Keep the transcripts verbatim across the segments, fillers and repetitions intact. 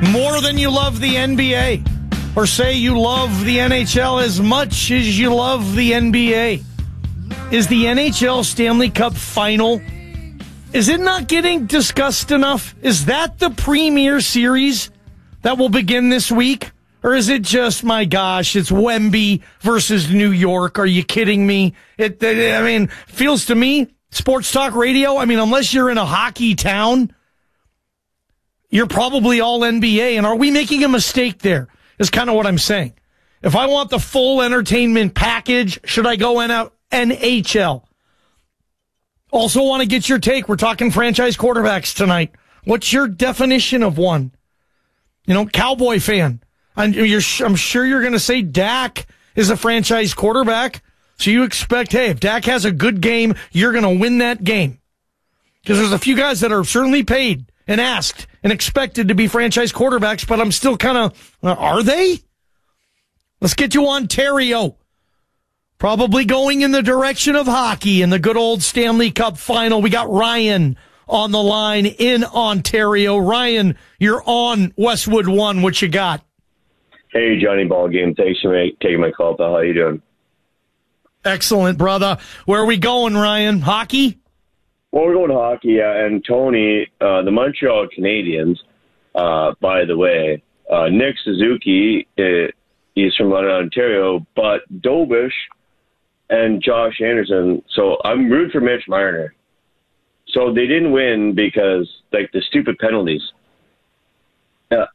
more than you love the N B A? Or say you love the N H L as much as you love the N B A? Is the N H L Stanley Cup Final, is it not getting discussed enough? Is that the premier series that will begin this week? Or is it just, my gosh, it's Wemby versus New York? Are you kidding me? It, it, I mean, feels to me, sports talk radio, I mean, unless you're in a hockey town, you're probably all N B A. And are we making a mistake there? Is kind of what I'm saying. If I want the full entertainment package, should I go in out N H L? Also want to get your take. We're talking franchise quarterbacks tonight. What's your definition of one? You know, Cowboy fan. I'm, you're, I'm sure you're going to say Dak is a franchise quarterback. So you expect, hey, if Dak has a good game, you're going to win that game. Because there's a few guys that are certainly paid and asked and expected to be franchise quarterbacks, but I'm still kind of, uh, are they? Let's get you Ontario. Probably going in the direction of hockey in the good old Stanley Cup Final. We got Ryan on the line in Ontario. Ryan, you're on Westwood One. What you got? Hey, Johnny Ballgame. Thanks for taking my call, pal. How you doing? Excellent, brother. Where are we going, Ryan? Hockey? Well, we're going to hockey, yeah. And Tony, uh, the Montreal Canadiens, uh, by the way, uh, Nick Suzuki, uh, he's from London, Ontario, but Dobish and Josh Anderson. So I'm rooting for Mitch Marner. So they didn't win because, like, the stupid penalties. Yeah.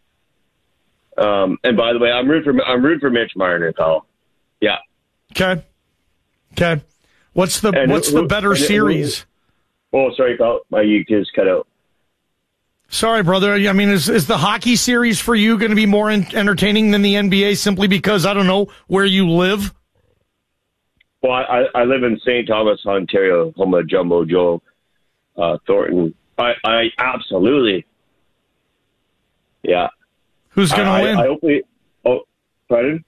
Um, and by the way, I'm rooting for I'm rooting for Mitch Marner, pal. Yeah. Okay. Okay. What's the and what's who, the better and series? Who, Oh, sorry, pal. My you just cut out. Sorry, brother. I mean, is is the hockey series for you going to be more in, entertaining than the N B A simply because, I don't know, where you live? Well, I, I live in Saint Thomas, Ontario, home of Jumbo Joe uh, Thornton. I, I absolutely. Yeah. Who's going to win? I, I hopefully. Oh, pardon?